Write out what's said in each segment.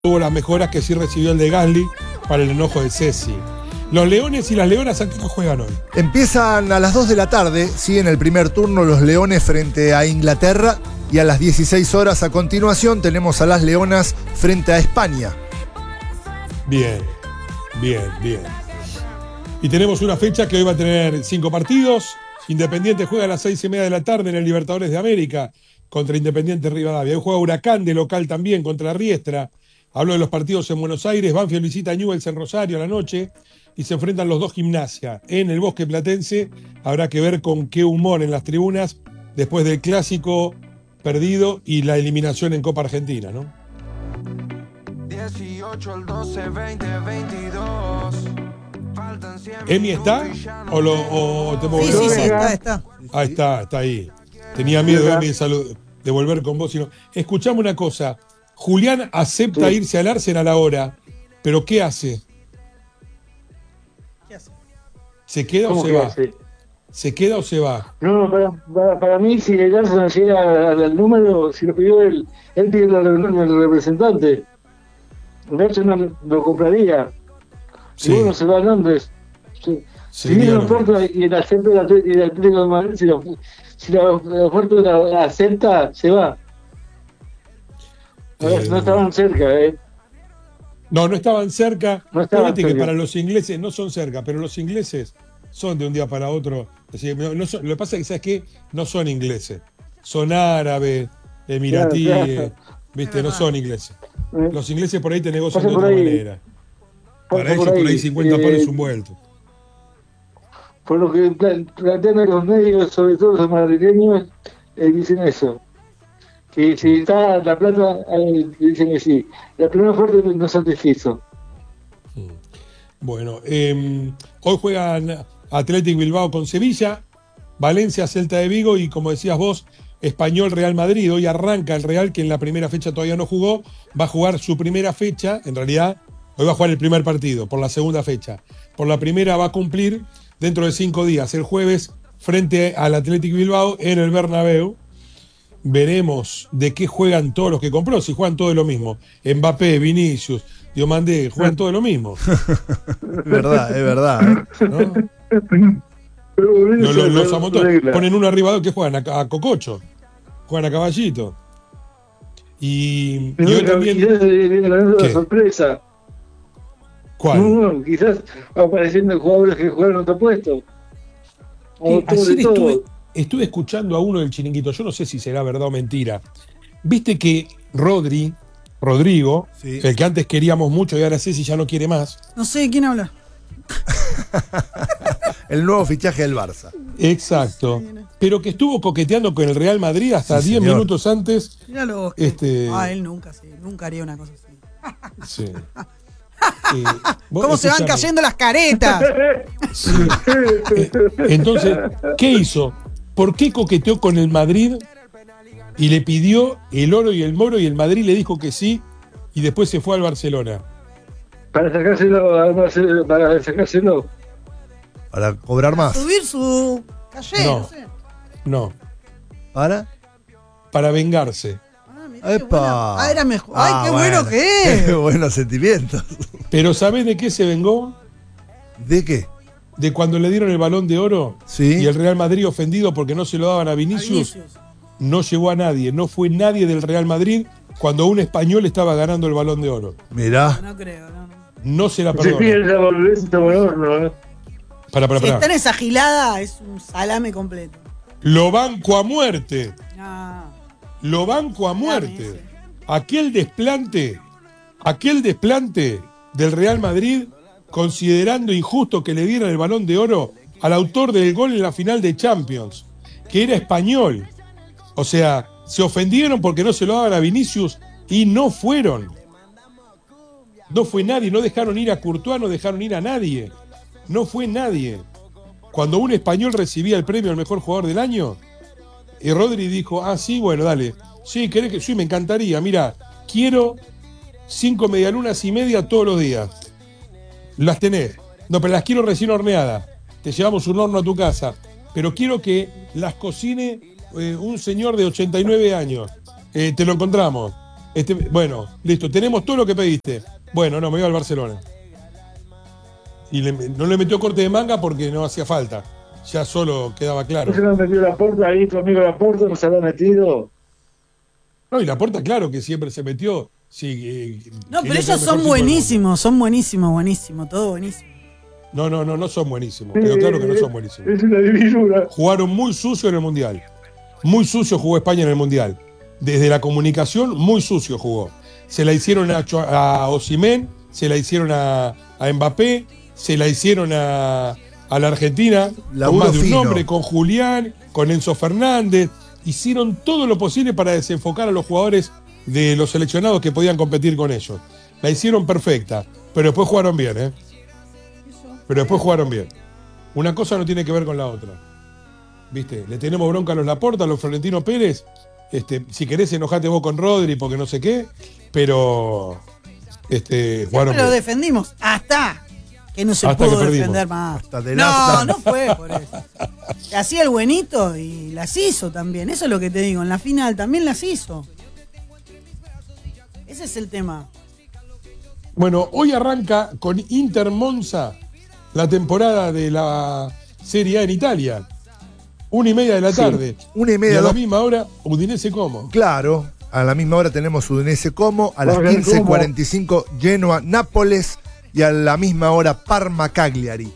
tuvo las mejoras que sí recibió el de Gasly para el enojo de Ceci. Los Leones y las Leonas, ¿a qué no juegan hoy? Empiezan a las 2 de la tarde, siguen el primer turno los Leones frente a Inglaterra y a las 16 horas a continuación tenemos a las Leonas frente a España. Bien. Y tenemos una fecha que hoy va a tener 5 partidos. Independiente juega a las 6:30 de la tarde en el Libertadores de América contra Independiente Rivadavia. Hoy juega Huracán de local también contra Riestra. Hablo de los partidos en Buenos Aires. Banfield visita a Newell's en Rosario a la noche y se enfrentan los dos Gimnasia. En el Bosque Platense habrá que ver con qué humor en las tribunas después del clásico perdido y la eliminación en Copa Argentina, ¿no? 18 al 12, 20, 22. ¿Emi está? ¿O te puedo Sí, ver? está. Ah, está ahí. Tenía miedo, Emi, de volver con vos. Escuchame una cosa. Julián acepta irse al Arsenal ahora, pero ¿qué hace? ¿Qué hace? ¿Se queda o se va? ¿Se queda o se va? No, para mí, si el Arsenal llega al número, si lo pidió él tiene la reunión del representante. El Arsenal lo compraría. Sí. Y bueno, se va a Londres. Si viene la oferta y la acepta el Atlético de Madrid, si la oferta la acepta, se va. No estaban cerca, No estaban cerca. No estaban Fíjate que cerca. para los ingleses no son cerca, pero los ingleses son de un día para otro. Es decir, lo que pasa es que, ¿sabes qué? No son ingleses. Son árabes, emiratíes, Claro. ¿viste? No son ingleses. Los ingleses por ahí te negocian Pasa de por otra ahí. manera. Para Pasa ellos por ahí 50 palos es un vuelto. Por lo que plantean los medios, sobre todo los madrileños, dicen eso. Que si está la plata, dicen que sí. La primera oferta no satisfizo. Bueno, hoy juegan Athletic Bilbao con Sevilla, Valencia, Celta de Vigo y, como decías vos, Español Real Madrid. Hoy arranca el Real, que en la primera fecha todavía no jugó, va a jugar su primera fecha, en realidad hoy va a jugar el primer partido, por la segunda fecha. Por la primera va a cumplir dentro de 5 días, el jueves, frente al Athletic Bilbao en el Bernabéu. Veremos de qué juegan todos los que compró, si juegan todo de lo mismo. Mbappé, Vinicius, Diomandé, juegan todo de lo mismo. Es verdad. ¿No? Los amontones ponen uno arriba que juegan a Cococho, juegan a Caballito. Y hoy también. Quizás viene ganando ¿Qué? la sorpresa. ¿Cuál? No, quizás apareciendo jugadores que jugaron otro puesto. Ayer estuve escuchando a uno del Chiringuito, yo no sé si será verdad o mentira. Viste que Rodrigo, Sí. el que antes queríamos mucho y ahora Ceci ya no quiere más. No sé de quién habla. El nuevo fichaje del Barça. Exacto. Pero que estuvo coqueteando con el Real Madrid hasta Sí, 10 señor. minutos antes. Míralo vos. Este- Él nunca haría una cosa así. Sí. Vos ¿Cómo se van escuchame. cayendo las caretas? Sí. Entonces, ¿qué hizo? ¿Por qué coqueteó con el Madrid y le pidió el oro y el moro y el Madrid le dijo que sí y después se fue al Barcelona? Para sacárselo, Para cobrar más. Subir su calle, No. no sé. No, Para vengarse. Mirá qué ¡Epa! buena. Era mejor. Ay, qué bueno que Qué es. buenos sentimientos. Pero ¿sabés de qué se vengó? ¿De qué? De cuando le dieron el Balón de Oro Sí. y el Real Madrid ofendido porque no se lo daban a Vinicius, no llegó a nadie, no fue nadie del Real Madrid cuando un español estaba ganando el Balón de Oro. Mirá. No creo, no. No se la Se perdona. pide esa boludez por horno, Para. Si está en esa gilada, es un salame completo. Lo banco a muerte. Ah, Lo banco a muerte. Aquel desplante del Real Madrid, considerando injusto que le dieran el Balón de Oro al autor del gol en la final de Champions, que era español. O sea, se ofendieron porque no se lo daban a Vinicius y no fueron. No fue nadie, no dejaron ir a Courtois, no dejaron ir a nadie. No fue nadie. Cuando un español recibía el premio al mejor jugador del año, y Rodri dijo, sí, bueno, dale. Sí, ¿querés que? Sí, me encantaría. Mira, quiero 5 medialunas y media todos los días. Las tenés. No, pero las quiero recién horneadas. Te llevamos un horno a tu casa. Pero quiero que las cocine un señor de 89 años. Te lo encontramos. Bueno, listo, tenemos todo lo que pediste. Bueno, no, me voy al Barcelona. Y no le metió corte de manga porque no hacía falta. Ya solo quedaba claro. ¿No se le han metido la puerta ahí, tu amigo la puerta? ¿No se la ha metido? No, y la puerta, claro que siempre se metió. Sí, No, pero ellos son buenísimos, buenísimos, todo buenísimo. No son buenísimos. Quedó claro que no son buenísimos. Es una divisura. Jugaron muy sucio en el Mundial. Muy sucio jugó España en el Mundial. Desde la comunicación, muy sucio jugó. Se la hicieron a Osimhen, se la hicieron a Mbappé, se la hicieron a la Argentina, con más de un nombre, con Julián, con Enzo Fernández. Hicieron todo lo posible para desenfocar a los jugadores de los seleccionados que podían competir con ellos. La hicieron perfecta, pero después jugaron bien, ¿eh? Pero después jugaron bien. Una cosa no tiene que ver con la otra. ¿Viste? Le tenemos bronca a los Laporta, a los Florentino Pérez. Si querés enojate vos con Rodri porque no sé qué, pero jugaron bien. Lo defendimos hasta que no se Hasta pudo que perdimos. defender más. Hasta No fue por eso. Hacía el buenito y las hizo también. Eso es lo que te digo. En la final también las hizo. Ese es el tema. Bueno, hoy arranca con Inter Monza la temporada de la Serie A en Italia. 1:30 de la tarde. 1:30. Y a la misma hora, Udinese Como. Claro, a la misma hora tenemos Udinese Como, a las 15:45 Genoa Nápoles y a la misma hora Parma Cagliari.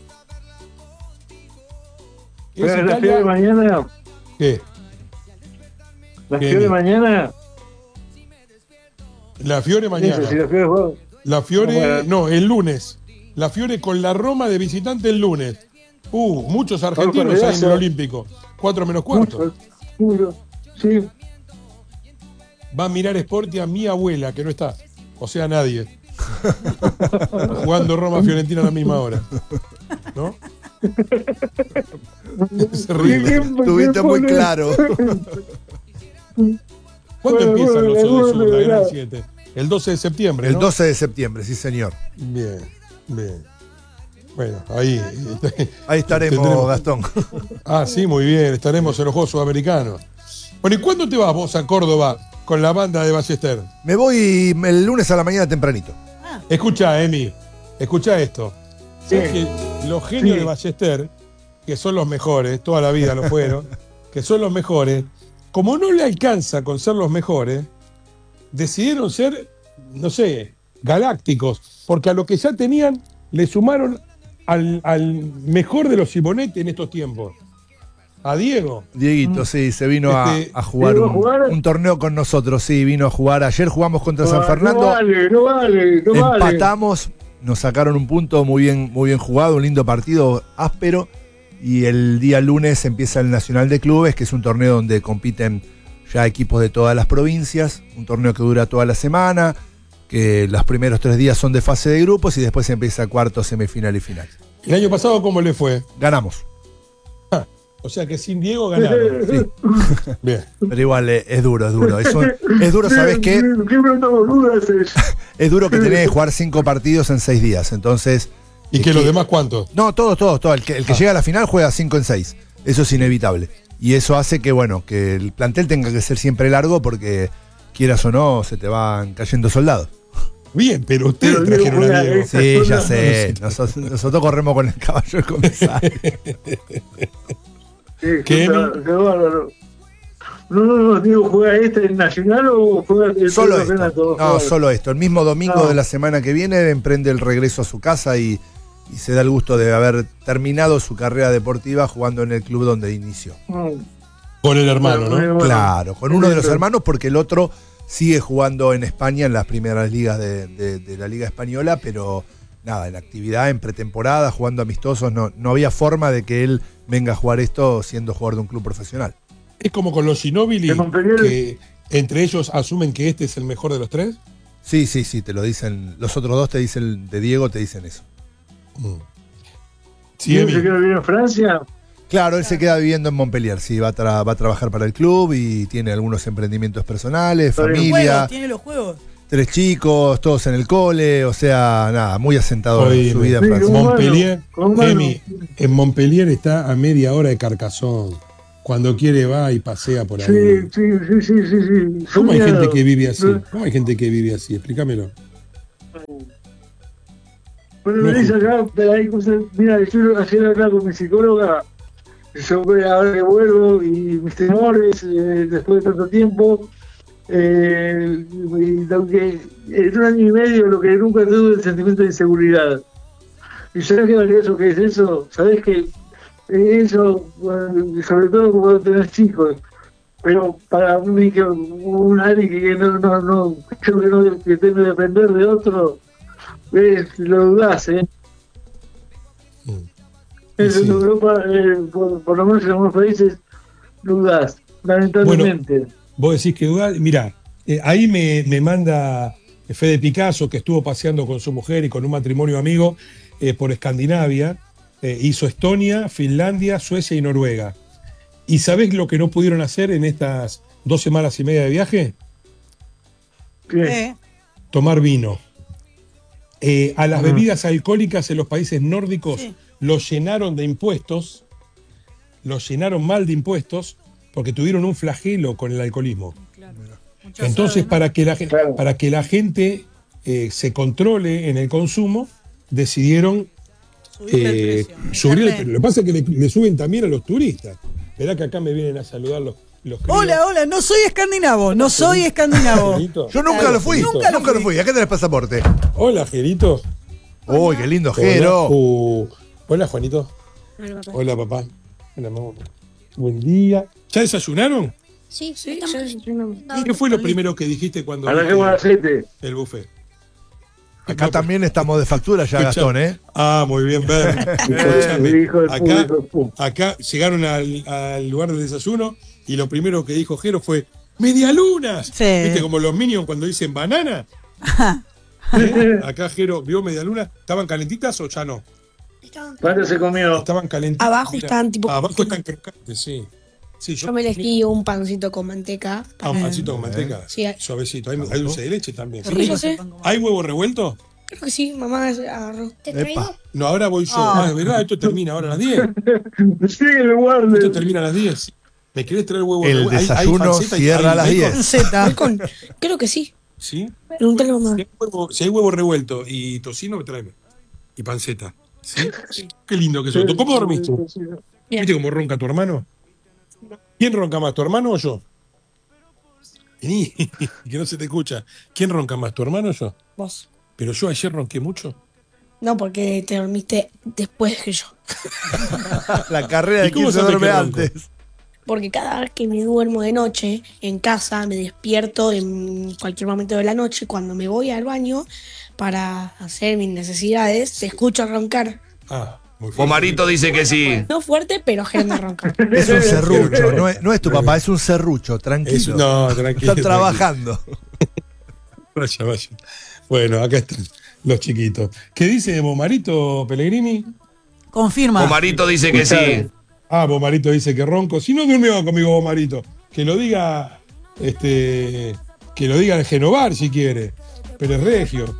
¿Pero la Fiore mañana? ¿Qué? ¿La Fiore mañana? La Fiore mañana. Sí, la Fiore juega. La Fiore, no, el lunes. La Fiore con la Roma de visitante el lunes. Muchos argentinos ahí en el Olímpico. 4 menos cuarto. Sí. Va a mirar Sporti a mi abuela, que no está. O sea, nadie. Jugando Roma-Fiorentina a la misma hora. ¿No? Es terrible. Tuviste muy claro. ¿Cuándo empiezan los Sur, la Gran 7? El 12 de septiembre, ¿no? El 12 de septiembre, sí, señor. Bien. Bueno, ahí estaremos, tendremos. Gastón. Sí, muy bien, estaremos en los Juegos Sudamericanos. Bueno, ¿y cuándo te vas vos a Córdoba con la banda de Ballester? Me voy el lunes a la mañana tempranito. Escucha, Emi, escucha esto. ¿Sabes que los genios de Ballester, que son los mejores, toda la vida lo fueron, que son los mejores, como no le alcanza con ser los mejores, decidieron ser, no sé, galácticos, porque a lo que ya tenían le sumaron al mejor de los Simonetti en estos tiempos, a Diego. Dieguito, sí, se vino a jugar un torneo con nosotros, sí, vino a jugar. Ayer jugamos contra San Fernando. No vale. Empatamos, nos sacaron un punto muy bien jugado, un lindo partido áspero. Y el día lunes empieza el Nacional de Clubes, que es un torneo donde compiten ya equipos de todas las provincias, un torneo que dura toda la semana, que los primeros 3 días son de fase de grupos y después empieza cuarto, semifinal y final. ¿El año pasado cómo le fue? Ganamos. O sea que sin Diego ganaron. Sí. Bien. Pero igual es duro. Es duro, ¿sabés qué? Es duro que tenés que jugar 5 partidos en 6 días, entonces... ¿Y que los demás cuántos? No, todos. El que llega a la final juega 5 en 6. Eso es inevitable. Y eso hace que el plantel tenga que ser siempre largo porque, quieras o no, se te van cayendo soldados. Bien, pero ustedes trajeron a Diego. Sí, ya sé. Nosotros corremos con el caballo del comisario. Qué bárbaro. No, Diego, ¿juega en Nacional o juega el solo esto? No, solo esto. El mismo domingo de la semana que viene emprende el regreso a su casa y se da el gusto de haber terminado su carrera deportiva jugando en el club donde inició. Con el hermano, ¿no? Claro, con uno de los hermanos, porque el otro sigue jugando en España en las primeras ligas de la Liga Española, pero nada, en actividad, en pretemporada, jugando amistosos, no había forma de que él venga a jugar esto siendo jugador de un club profesional. Es como con los Ginóbili, que entre ellos asumen que este es el mejor de los 3. Sí, te lo dicen. Los otros 2 te dicen, de Diego te dicen eso. Sí, ¿se queda viviendo en Francia? Claro, él se queda viviendo en Montpellier, sí, va a trabajar para el club y tiene algunos emprendimientos personales, familia. ¿Tiene los juegos? 3 chicos, todos en el cole, o sea, nada, muy asentado en su vida en Francia. Montpellier, en Montpellier está a media hora de Carcassonne. Cuando quiere va y pasea por ahí. Sí. ¿Cómo hay Soñado. gente que vive así? No. ¿Cómo hay gente que vive así? Explícamelo. Bueno, No, venís acá, pero hay cosas. Mira, yo ayer hablaba con mi psicóloga. Yo ahora que vuelvo y mis temores después de tanto tiempo. Y aunque en un año y medio lo que nunca tuve es el sentimiento de inseguridad. ¿Y sabes qué valioso que es eso? ¿Sabes que eso, sobre todo cuando tenés chicos? Pero para mí, que un alguien que no, creo que no, que tengo que depender de otro, lo dudás, ¿eh? Eso Sí. en Europa, por lo menos en algunos países, dudás, lamentablemente. Vos decís que duda. Mirá, ahí me manda Fede Picasso, que estuvo paseando con su mujer y con un matrimonio amigo por Escandinavia. Hizo Estonia, Finlandia, Suecia y Noruega. ¿Y sabés lo que no pudieron hacer en estas 2 semanas y media de viaje? ¿Qué? Tomar vino. A las bebidas alcohólicas en los países nórdicos Sí. los llenaron de impuestos, los llenaron mal de impuestos, porque tuvieron un flagelo con el alcoholismo. Mucho Entonces, asado, ¿no? para que la gente se controle en el consumo, decidieron Subirle el precio. subir el meterle- precio. Lo que pasa es que le suben también a los turistas. Verá que acá me vienen a saludar los críos. Hola, no soy escandinavo, no soy escandinavo. Gerito. Yo nunca lo fui. Nunca lo Nunca lo fui. fui. Acá tenés pasaporte. Hola, Gerito. Uy, qué lindo, Hola, Jero. hola, Juanito. Hola, papá. Hola, mamá. Buen día. ¿Ya desayunaron? Sí, ya desayunamos. ¿Qué fue lo primero que dijiste cuando Ahora que viste buen aceite. el buffet? Acá también estamos de factura ya, Gastón, ¿eh? Ah, muy bien, ver. Escuchame, Hijo de puta, hijo de puta. acá llegaron al lugar del desayuno y lo primero que dijo Jero fue ¡medialunas! Sí. ¿Viste como los Minions cuando dicen banana? Acá Jero vio medialunas. ¿Estaban calentitas o ya no? ¿Cuándo se comió? Estaban calentitas. Abajo están tipo. Abajo están crocantes, sí. Sí, Yo me elegí un pancito con manteca. un pancito con manteca. Sí. Suavecito. Hay dulce de leche también. Qué rico yo sé. ese pan con ¿Hay huevo revuelto? Creo que sí, mamá agarró. Epa. No, ahora voy yo. Ah. Ah, ¿verdad? Esto termina ahora a las 10. Sí, que lo guarde. Esto termina a las 10. ¿Me querés traer huevo El revuelto? ¿Hay desayuno panceta y cierra a las bacon? 10. Z. Bacon. Creo que sí. ¿Sí? Pregúntale a mamá. Si hay huevo revuelto y tocino, tráeme. Y panceta. ¿Sí? Qué lindo que sos. ¿Cómo dormiste? Bien. ¿Viste cómo ronca tu hermano? ¿Quién ronca más, tu hermano o yo? Vení, que no se te escucha. ¿Quién ronca más, tu hermano o yo? Vos. Pero yo ayer ronqué mucho. No, porque te dormiste después que yo. La carrera de ¿Y cómo quién se sabés duerme que ronco? antes. Porque cada vez que me duermo de noche en casa, me despierto en cualquier momento de la noche. Cuando me voy al baño para hacer mis necesidades, te escucho roncar. Ah, muy fuerte. Omarito dice que sí. No fuerte, pero Germán ronca. Es un serrucho, no es tu papá, es un serrucho, tranquilo. No, tranquilo. Está trabajando. Vaya, vaya. Bueno, acá están los chiquitos. ¿Qué dice Bomarito Pellegrini? Confirma. Omarito dice que sí. Ah, Bomarito dice que ronco. Si no durmió conmigo Bomarito, que lo diga, que lo diga el Genovar si quiere. Pero es regio.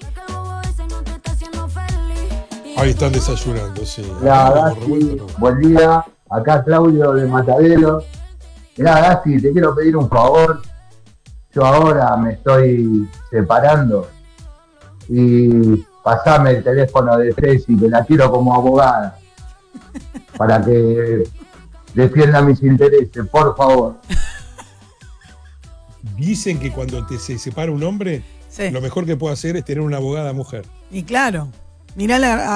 Ahí están desayunando, sí. Mirá, Huevo Gasti, revuelto, no. buen día. Acá Claudio de Matadero. Mirá, Gasti, te quiero pedir un favor. Yo ahora me estoy separando y pasame el teléfono de Ceci, que la quiero como abogada, para que defienda mis intereses, por favor. Dicen que cuando se separa un hombre, Sí. lo mejor que puede hacer es tener una abogada mujer. Y claro, mirá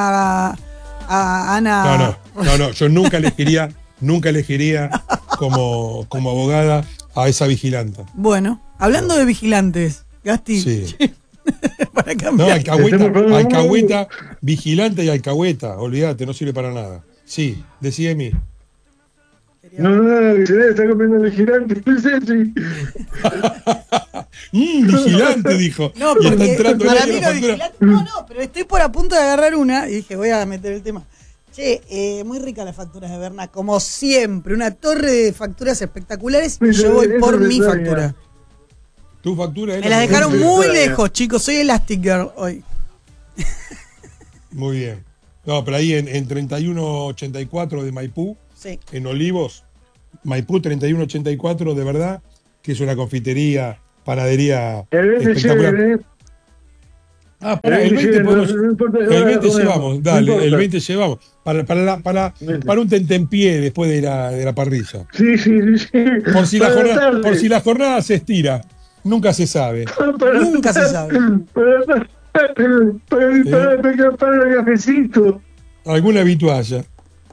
a Ana. No, yo nunca elegiría como abogada a esa vigilanta. Bueno, hablando de vigilantes, Gasti. Sí. Para No, cambiar. alcahueta, vigilante y alcahueta, olvídate, no sirve para nada. Sí, decía mí. No, que se debe estar comiendo el girante. Sí. Vigilante, dijo. No, Y está porque entrando para en mí la lo factura. vigilante. No, pero estoy por a punto de agarrar una y dije, voy a meter el tema. Che, muy ricas las facturas de Berna, como siempre, una torre de facturas espectaculares y yo voy por mi factura. Tu factura es Me la las que- dejaron muy lejos, chicos, soy Elastic Girl hoy. Muy bien. No, pero ahí en 3184 de Maipú, Sí. en Olivos, Maipú 3184, de verdad, que es una confitería, panadería El 20 espectacular. lleven, Ah, para el 20 lleven, podemos. no importa, El ahora 20 comemos, llevamos, no dale, el importa. 20 llevamos. Para un tentempié después de la parrilla. Sí, sí. Por si, Para la tarde. por si la jornada se estira, nunca se sabe. Nunca se sabe. Para el cafecito. Alguna habitualla.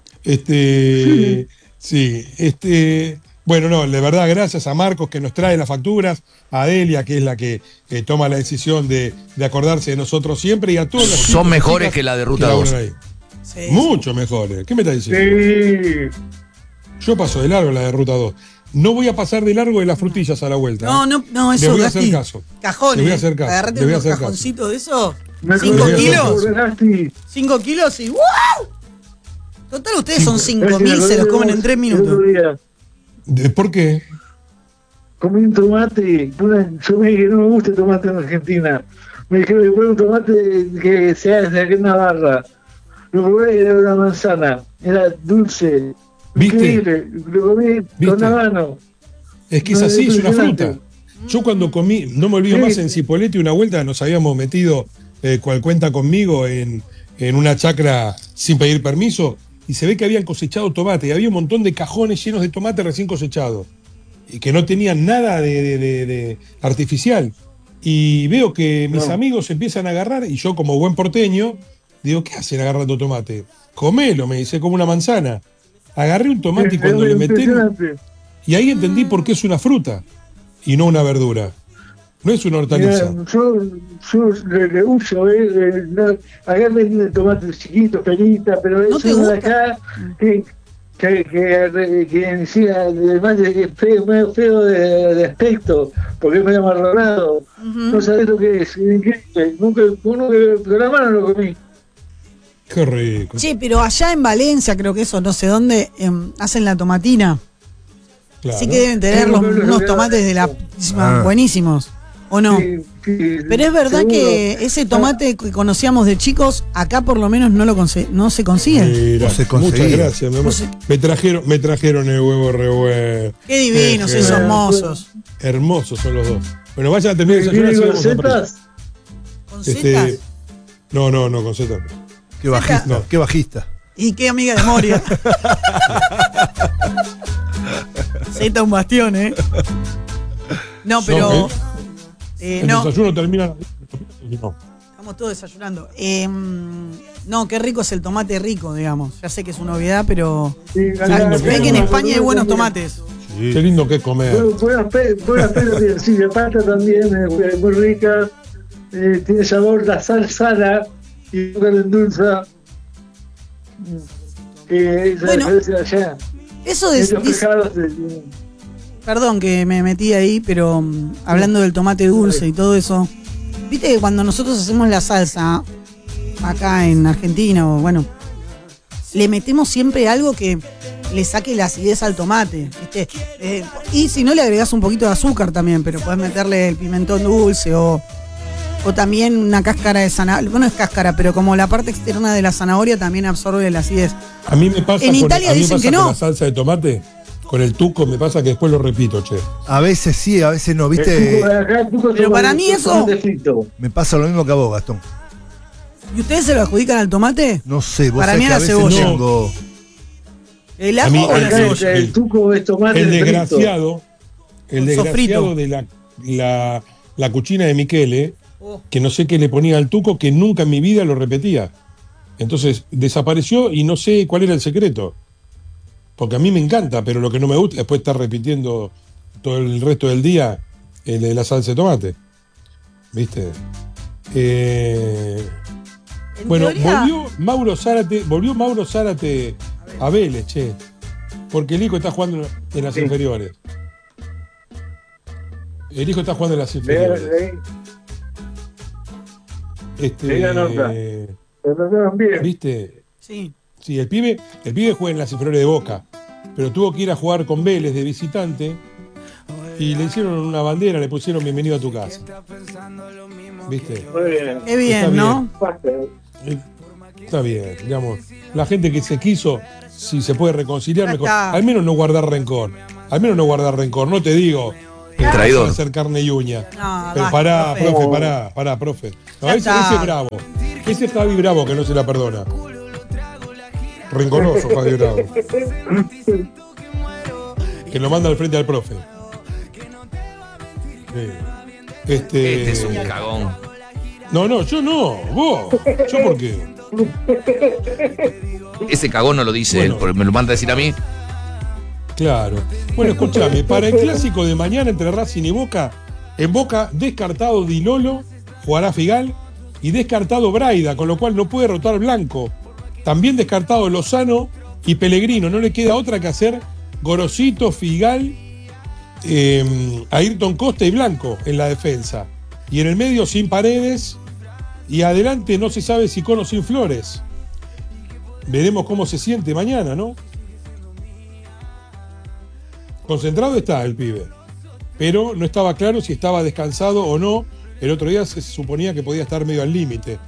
Bueno, no, de verdad, gracias a Marcos que nos trae las facturas, a Delia, que es la que toma la decisión de acordarse de nosotros siempre, y a todos los Son chicos y mejores chicas que la de Ruta laburan 2. ahí. Sí. Mucho mejores. ¿Qué me estás diciendo? Sí. Yo paso de largo la de Ruta 2. No voy a pasar de largo de las frutillas a la vuelta. No, eso Le voy a hacer Gasti. caso. Cajones. Le voy a hacer caso. Agarrate Le voy a unos hacer caso. cajoncitos de eso. Me 5 voy a hacer kilos. Gasti. 5 kilos y ¡wow! Total, ustedes son Gasti, 5.000, se los comen en 3 el minutos. otro día ¿Por qué? comí un tomate. Yo me dije que no me gusta el tomate en Argentina. Me dijeron que un tomate que se hace aquí en Navarra. Lo probé y era una manzana. Era dulce. ¿Viste? Increíble. Lo comí ¿Viste? con la mano. Es que es No, así, es una impresionante. fruta. Yo cuando comí, no me olvido Sí. más, en Cipolletti una vuelta nos habíamos metido, cual cuenta conmigo, en una chacra sin pedir permiso, y se ve que habían cosechado tomate, y había un montón de cajones llenos de tomate recién cosechados, y que no tenían nada de artificial. Y veo que mis No. amigos empiezan a agarrar, y yo como buen porteño, digo, ¿qué hacen agarrando tomate? Comelo, me dice, como una manzana. Agarré un tomate y cuando le metí... Impresionante. Y ahí entendí por qué es una fruta y no una verdura. No es una hortaliza. Mirá, yo le uso, acá venden tomates chiquitos, peritas, pero ¿No es te uno de gusta? acá que encima, además de que es feo, medio feo de aspecto, porque es medio amarronado. No sabés lo que es, increíble. Nunca, uno que con la mano lo comí. Qué rico. Che, pero allá en Valencia, creo que eso, no sé dónde, hacen la tomatina. Claro. Sí que deben tener Sí, unos tomates de la buenísimos, ¿o no? Sí, sí, Pero es verdad seguro. que ese tomate que conocíamos de chicos, acá por lo menos no se consigue. Mira, No se muchas conseguía. gracias, mi amor. No se- Me trajeron el huevo revuelto. Qué divinos Qué esos bueno. mozos. Hermosos son los dos. Bueno, vayan a terminar de desayunar. ¿Tiene y vamos a parrilla. recetas? ¿Con Este, setas? no, con Z. Qué bajista, No. qué bajista. ¿Y qué amiga de Moria? Zeta un bastión, ¿eh? No, pero... El no, desayuno termina. No. estamos todos desayunando. No, qué rico es el tomate rico, digamos. Ya sé que es una obviedad, pero... Sí, Se ve que en España hay buenos tomates. Qué lindo que es comer. Buenas pelas, sí, la pasta también es muy rica, tiene sabor, la sal sala y no endulza. Esa Bueno, diferencia de allá. Eso de... Estos dice- pescados, Perdón que me metí ahí, pero hablando del tomate dulce y todo eso, viste que cuando nosotros hacemos la salsa acá en Argentina, o bueno, le metemos siempre algo que le saque la acidez al tomate, ¿viste? Y si no, le agregás un poquito de azúcar también, pero podés meterle el pimentón dulce o también una cáscara de zanahoria. Bueno, es cáscara, pero como la parte externa de la zanahoria también absorbe la acidez. A mí me pasa, En Italia a mí me dicen pasa que no. con la salsa de tomate, con el tuco, me pasa que después lo repito, che. A veces sí, a veces no, el ¿viste? tuco de acá, el tuco Pero toma- para mí eso- tomate frito. Me pasa lo mismo que a vos, Gastón. ¿Y ustedes se lo adjudican al tomate? No sé, vos Para sabés mí que a la veces cebolla. tengo... ¿El A ajo mí- o la Acá cebolla? el tuco es tomate El frito. desgraciado, el Con desgraciado sofrito. de la cuchina de Michele, Oh. que no sé qué le ponía al tuco, que nunca en mi vida lo repetía. Entonces desapareció y no sé cuál era el secreto. Porque a mí me encanta, pero lo que no me gusta es después estar repitiendo todo el resto del día la salsa de tomate. ¿Viste? En Bueno, teoría- volvió Mauro Zárate a Vélez, che. Porque el hijo está jugando en las Sí. inferiores. El hijo está jugando en las Le inferiores. le da nota. Lo trataron bien. ¿Viste? Sí. Sí, el pibe juega en las inferiores de Boca, pero tuvo que ir a jugar con Vélez de visitante y le hicieron una bandera, le pusieron bienvenido a tu casa. ¿Viste? Muy bien. Qué bien, Está ¿no? Basta. Está bien, digamos. La gente que se quiso si se puede reconciliar, Ya mejor. está. Al menos no guardar rencor. Al menos no guardar rencor. No te digo Traidor. hacer carne y uña. No, Pero basta, profe. pará, profe. No, Ya ese está. es bravo. Ese es Javi Bravo que no se la perdona. Rencoroso, Javi Bravo. Que lo manda al frente al profe. Sí. Este es un cagón. No, yo no. Vos. ¿Yo por qué? Ese cagón no lo dice Bueno. él, porque me lo manda a decir a mí. Claro. Bueno, escúchame, para el clásico de mañana entre Racing y Boca, en Boca descartado Di Lolo, jugará Figal, y descartado Braida, con lo cual no puede rotar Blanco. También descartado Lozano y Pellegrino. No le queda otra que hacer Gorosito, Figal, Ayrton Costa y Blanco en la defensa. Y en el medio sin Paredes, y adelante no se sabe si con o sin Flores. Veremos cómo se siente mañana, ¿no? Concentrado está el pibe, pero no estaba claro si estaba descansado o no. El otro día se suponía que podía estar medio al límite.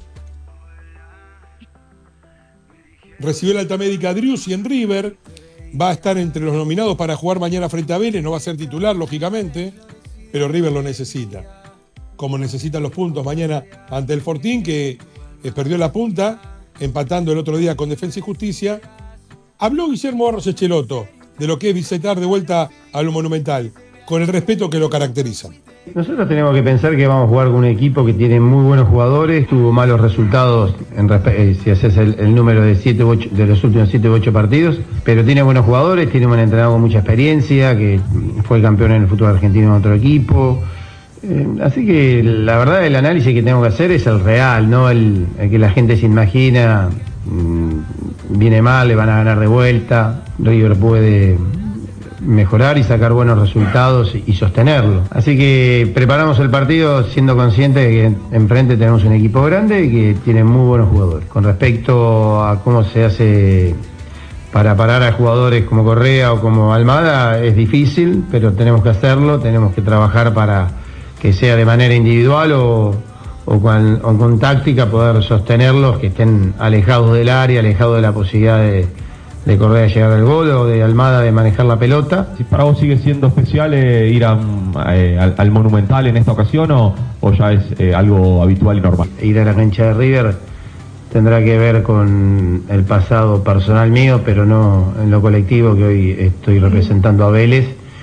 Recibió la alta médica Driussi en River. Va a estar entre los nominados para jugar mañana frente a Vélez. No va a ser titular, lógicamente, pero River lo necesita. Como necesitan los puntos mañana ante el Fortín, que perdió la punta, empatando el otro día con Defensa y Justicia. Habló Guillermo Barros Echeloto de lo que es visitar de vuelta a lo Monumental, con el respeto que lo caracteriza. Nosotros tenemos que pensar que vamos a jugar con un equipo que tiene muy buenos jugadores, tuvo malos resultados si haces el número de los últimos 7 u 8 partidos, pero tiene buenos jugadores, tiene un entrenador con mucha experiencia, que fue campeón en el fútbol argentino en otro equipo. Así que la verdad el análisis que tenemos que hacer es el real, no el que la gente se imagina, viene mal, le van a ganar de vuelta, River puede mejorar y sacar buenos resultados y sostenerlo. Así que preparamos el partido siendo conscientes de que enfrente tenemos un equipo grande y que tiene muy buenos jugadores. Con respecto a cómo se hace para parar a jugadores como Correa o como Almada, es difícil, pero tenemos que hacerlo, tenemos que trabajar para que sea de manera individual o con táctica poder sostenerlos, que estén alejados del área, alejados de la posibilidad de Correa llegar al gol o de Almada de manejar la pelota. Si para vos sigue siendo especial ir al Monumental en esta ocasión o ya es algo habitual y normal. Ir a la cancha de River tendrá que ver con el pasado personal mío, pero no en lo colectivo, que hoy estoy representando a Vélez.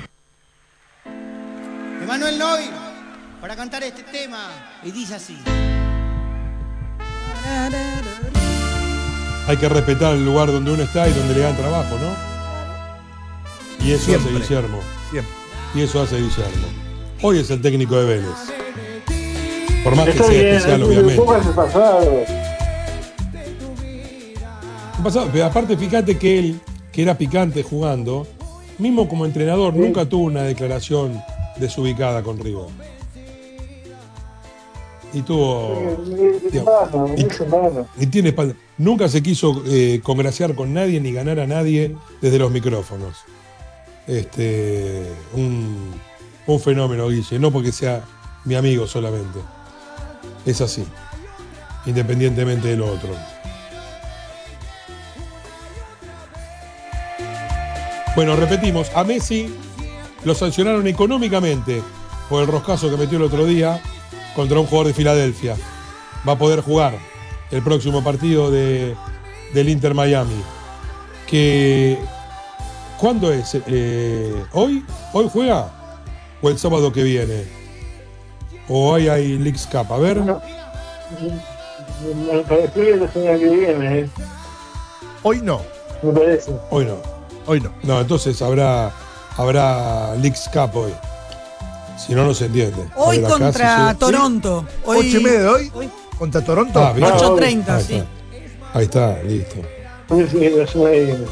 Emanuel Noy, para cantar este tema, y dice así. Hay que respetar el lugar donde uno está y donde le dan trabajo, ¿no? Y eso Siempre. hace Guillermo. Siempre. Y eso hace Guillermo. Hoy es el técnico de Vélez. Por más que Está sea bien, especial, un obviamente. poco hace pasado. Pero aparte, fíjate que él, que era picante jugando, mismo como entrenador, nunca tuvo una declaración desubicada con River. Y tuvo. Y tiene espalda. Nunca se quiso congraciar con nadie ni ganar a nadie desde los micrófonos. Un fenómeno, Guille. No porque sea mi amigo solamente. Es así. Independientemente de lo otro. Bueno, repetimos. A Messi lo sancionaron económicamente por el roscazo que metió el otro día contra un jugador de Filadelfia. Va a poder jugar el próximo partido del Inter Miami. ¿Cuándo es? ¿Hoy? ¿Hoy juega? ¿O el sábado que viene? ¿O hoy hay Leagues Cup? A ver. Me parece la semana que viene. Hoy no. Me parece. Hoy no. Hoy no. No, entonces habrá Leagues Cup hoy. Si no, no se entiende. Hoy A ver, acá, contra si Toronto. Hoy, 8:30 de hoy. ¿Contra Toronto? Ah, bien. 8:30, Ahí sí. está. Ahí está, listo. Sí, la semana que viene.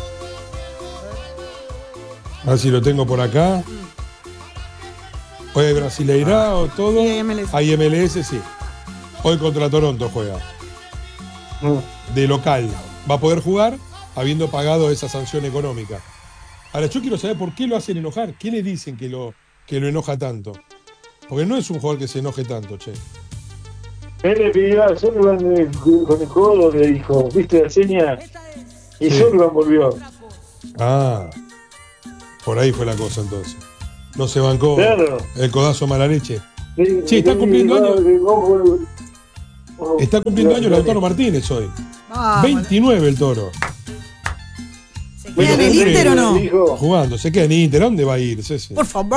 A ver si lo tengo por acá. Hoy hay Brasileirao, todo. Sí, hay MLS. Hay MLS, sí. Hoy contra Toronto juega. De local. Va a poder jugar habiendo pagado esa sanción económica. Ahora, yo quiero saber por qué lo hacen enojar. ¿Qué le dicen que lo enoja tanto? Porque no es un jugador que se enoje tanto, che. Él le pidió a hacer con el codo, le dijo, ¿viste la seña? Y Sí. Zurban volvió. Ah, por ahí fue la cosa entonces. No se bancó Claro. el codazo mala leche. Sí, Sí, está cumpliendo años. Está cumpliendo años Dale. Lautaro Martínez hoy. Vamos. 29 el Toro. ¿Se queda en el Inter o no? Jugando, se queda en Inter. ¿A dónde va a ir, Ceci? Por favor.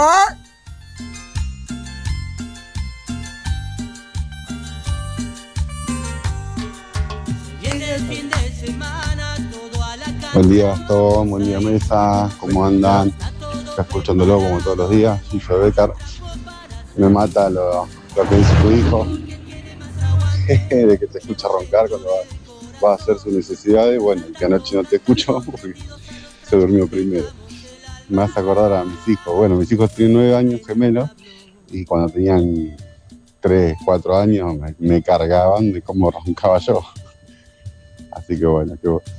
Buen día Gastón, buen día Mesa, ¿cómo andan? Está escuchándolo como todos los días, Gillo Becar. Me mata lo que dice tu hijo, de que te escucha roncar cuando va a hacer sus necesidades. Bueno, el que anoche no te escuchó porque se durmió primero. Me vas a acordar a mis hijos. Bueno, mis hijos tienen 9 años gemelos y cuando tenían 3, 4 años me cargaban de cómo roncaba yo. Así que bueno,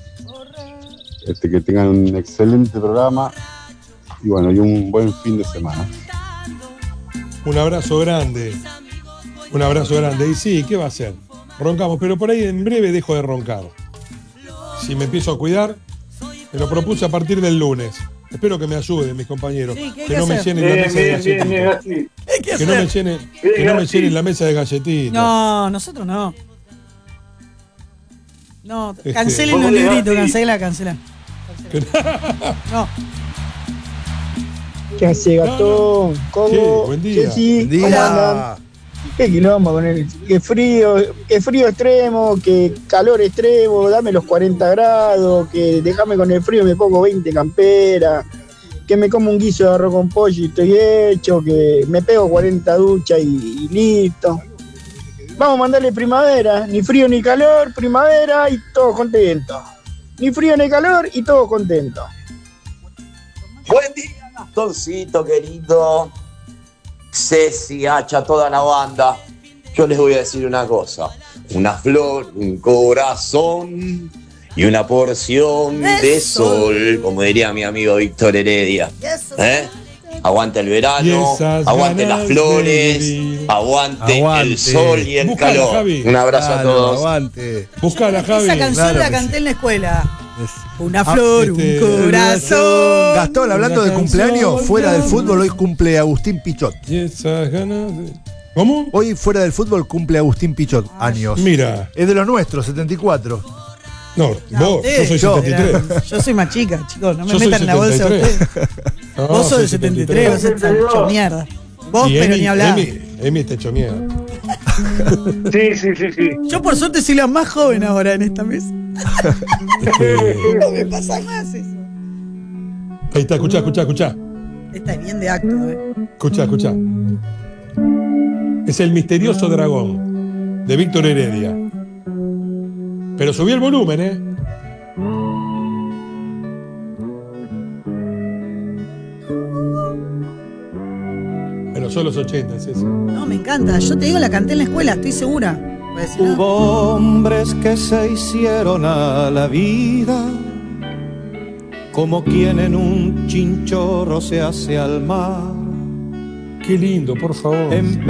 que tengan un excelente programa y bueno, y un buen fin de semana. Un abrazo grande. Un abrazo grande. Y sí, ¿qué va a hacer? Roncamos, pero por ahí en breve dejo de roncar. Si me empiezo a cuidar, me lo propuse a partir del lunes. Espero que me ayuden mis compañeros. Sí, ¿qué hay que que no me hacer? llenen la mesa de galletitas. Gasti. Que no me llenen la mesa de galletitas. No, nosotros no. No, Este, cancelen los libritos, cancela. No. ¿Qué hace, Gastón? ¿Cómo? ¿Qué? Buen día. Ceci, Buen ¿cómo andan? Qué quilombo con el qué frío extremo, que calor extremo, dame los 40 grados, que déjame con el frío, me pongo 20 camperas, que me como un guiso de arroz con pollo y estoy hecho, que me pego 40 duchas y listo. Vamos a mandarle primavera, ni frío ni calor, primavera y todos contentos. Ni frío ni calor y todos contentos. Buen día, Gastoncito querido, Ceci, Hacha, toda la banda. Yo les voy a decir una cosa: una flor, un corazón y una porción de sol, como diría mi amigo Víctor Heredia. Aguante el verano, aguante las flores, aguante el sol y el Buscala, calor. Javi. Un abrazo a todos. Aguante. Buscala, Javi. Esa canción Claro la que canté en la escuela. Una Ah, flor, un corazón. Gastón, hablando de cumpleaños, fuera del fútbol, hoy cumple Agustín Pichot. Y esas ganas de... ¿Cómo? Hoy fuera del fútbol cumple Agustín Pichot, años. Mira. Es de los nuestros, 74. No, vos, yo soy 73. Yo soy más chica, chicos, no me Yo soy metan en la bolsa 73. ustedes. No, Vos sos soy del 73, vos sos hecho mierda. Vos, Y pero Emi- ni hablar. Emi está hecho mierda. Sí. Yo por suerte soy la más joven ahora en esta mesa. No me pasa más eso. Ahí está, escuchá. Esta es bien de acto, Escuchá. Es el misterioso dragón de Víctor Heredia. Pero subí el volumen, Pero son los 80, es eso. No, me encanta. Yo te digo, la canté en la escuela, estoy segura. Pues, si no- Hubo hombres que se hicieron a la vida como quien en un chinchorro se hace al mar. Qué lindo, por favor.